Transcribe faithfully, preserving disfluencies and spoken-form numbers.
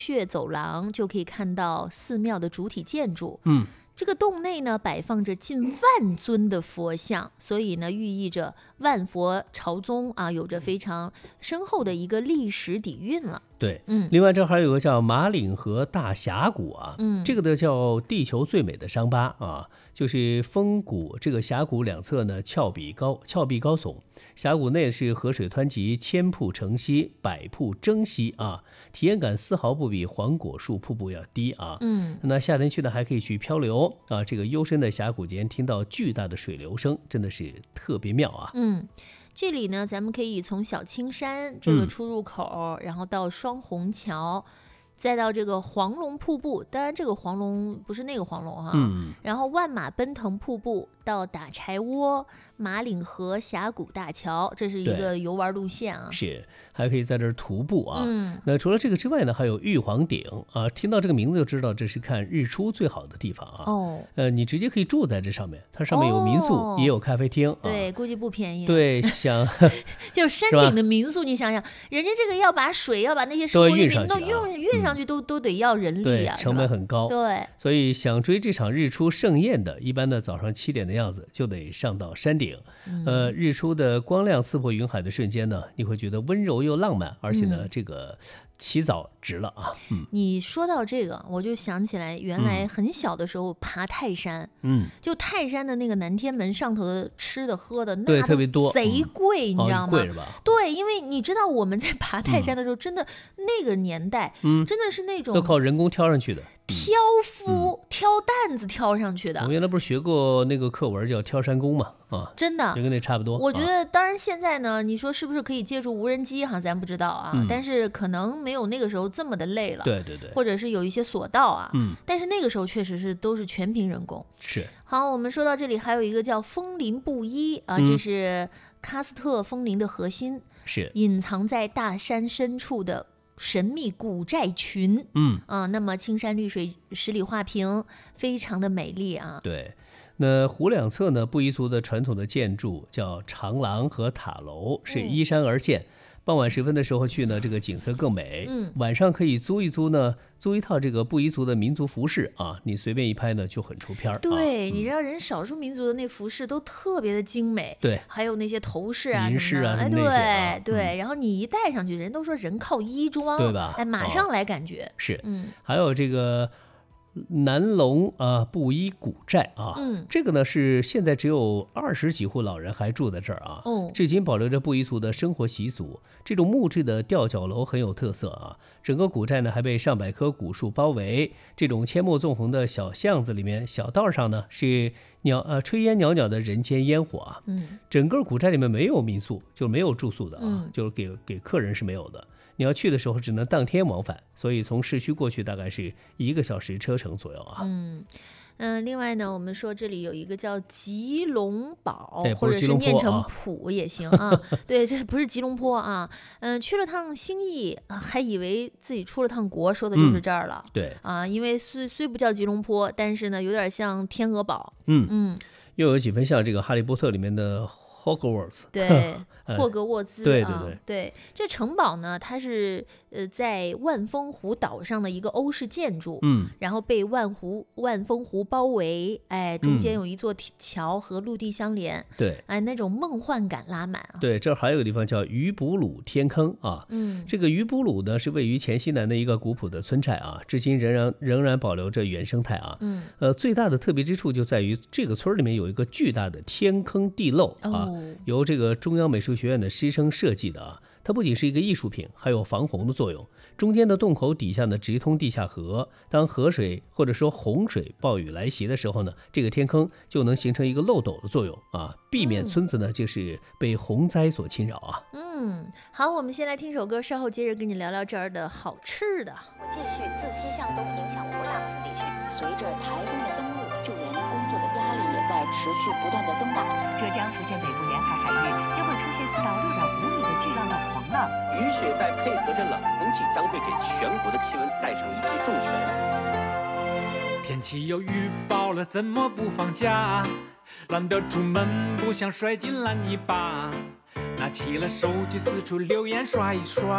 穴走廊就可以看到寺庙的主体建筑。 嗯， 这个洞内呢摆放着近万尊的佛像，所以呢寓意着万佛朝宗啊，有着非常深厚的一个历史底蕴了。 对， 嗯， 另外这还有个叫马岭河大峡谷啊， 嗯， 这个呢叫地球最美的伤疤啊，就是峰谷这个峡谷两侧呢峭壁高峭壁高耸，峡谷内是河水湍急，千瀑成溪，百瀑争溪啊，体验感丝毫不比黄果树瀑布要低啊。 嗯， 那夏天去呢还可以去漂流啊，这个幽深的峡谷间听到巨大的水流声，真的是特别妙啊。 嗯。这里呢，咱们可以从小青山这个出入口， 嗯、 然后到双虹桥，再到这个黄龙瀑布。当然，这个黄龙不是那个黄龙哈。 嗯。 然后万马奔腾瀑布到打柴窝、马岭河峡谷大桥，这是一个游玩路线啊。 是，还可以在这儿徒步啊。 嗯。 那除了这个之外呢，还有玉皇顶啊。听到这个名字就知道这是看日出最好的地方啊。 哦。 呃，你直接可以住在这上面，它上面有民宿，哦、也有咖啡厅。 对， 啊、 估计不便宜。 对，想就是山顶的民宿，你想想，人家这个要把水，要把那些都运上去、 都运运上去，都、嗯、都得要人力啊， 成本很高。 对， 所以想追这场日出盛宴的，一般的早上七点的样子就得上到山顶。 嗯、 呃，日出的光亮刺破云海的瞬间呢，你会觉得温柔又浪漫，而且呢，嗯、这个起早值了啊。嗯， 你说到这个，我就想起来，原来很小的时候爬泰山， 嗯， 就泰山的那个南天门上头的吃的喝的， 对，特别多， 贼贵， 嗯、 你知道吗？ 哦、贵是吧？ 对，因为你知道我们在爬泰山的时候，嗯、真的那个年代， 嗯， 真的是那种都靠人工挑上去的。 挑夫、嗯、挑担子挑上去的。 我原来不是学过那个课文叫挑山工嘛？啊， 真的， 就跟那差不多。 我觉得，当然现在呢，你说是不是可以借助无人机哈？咱不知道啊， 嗯、 但是可能没有那个时候这么的累了。 对对对， 或者是有一些索道啊， 嗯， 但是那个时候确实是都是全凭人工。 是。 好，我们说到这里，还有一个叫枫林布衣啊， 嗯、 这是喀斯特枫林的核心， 是隐藏在大山深处的神秘古寨群。 嗯啊，那么青山绿水，十里画屏，非常的美丽啊。 对，那湖两侧呢，布依族的传统的建筑叫长廊和塔楼，是依山而建。嗯，傍晚时分的时候去呢，这个景色更美。 嗯， 晚上可以租一租呢，租一套这个布依族的民族服饰啊，你随便一拍呢就很出片儿。 对， 啊、 你知道人少数民族的那服饰都特别的精美。 对， 还有那些头饰啊、 银饰啊什么的， 什么那些啊、 哎，对对、 嗯， 然后你一戴上去，人都说人靠衣装， 对吧？ 哎，马上来感觉。 啊、是， 嗯， 还有这个。南龙啊，布依古寨啊， 嗯， 这个呢是现在只有二十几户老人还住在这儿啊， 哦， 至今保留着布依族的生活习俗。这种木质的吊脚楼很有特色啊，整个古寨呢还被上百棵古树包围。这种阡陌纵横的小巷子里面，小道上呢是鸟呃炊烟袅袅的人间烟火啊。 嗯， 整个古寨里面没有民宿，就没有住宿的啊， 嗯、 就是给给客人是没有的。你要去的时候只能当天往返，所以从市区过去大概是一个小时车程左右啊。 嗯嗯、呃，另外呢，我们说这里有一个叫吉隆堡， 哎、 或者是念成啊普也行啊。对，这不是吉隆坡啊。嗯、呃，去了趟兴义，还以为自己出了趟国，说的就是这儿了。 嗯、对啊，因为虽虽不叫吉隆坡，但是呢，有点像天鹅堡。 嗯嗯， 又有几分像这个《哈利波特》里面的。Hogwarts， 对，霍格沃兹、 嗯、对对对、 对、 啊、对，这城堡呢，它是呃在万峰湖岛上的一个欧式建筑， 嗯， 然后被万湖万峰湖包围，哎，中间有一座桥和陆地相连， 嗯、对， 哎，那种梦幻感拉满啊。 对，这儿还有个地方叫鱼哺鲁天坑啊， 嗯， 这个鱼哺鲁呢是位于黔西南的一个古朴的村寨啊，至今仍然仍然保留着原生态啊， 嗯， 呃，最大的特别之处就在于这个村里面有一个巨大的天坑地漏啊。 哦， 由这个中央美术学院的师生设计的啊，它不仅是一个艺术品，还有防洪的作用。中间的洞口底下呢直通地下河，当河水或者说洪水暴雨来袭的时候呢，这个天坑就能形成一个漏斗的作用啊，避免村子呢就是被洪灾所侵扰啊。 嗯，好，我们先来听首歌，稍后接着跟你聊聊这儿的好吃的。 我继续自西向东影响博大部地区，随着台风的登陆，救援工作的压力也在持续不断的增大。 浙江、福建北部沿海海域将会出现四到六点五米的巨浪到狂浪， 雨雪再配合着冷空气，将会给全国的气温带上一记重拳。 天气有预报了，怎么不放假？懒得出门，不想摔进烂泥巴，拿起了手机四处留言刷一刷。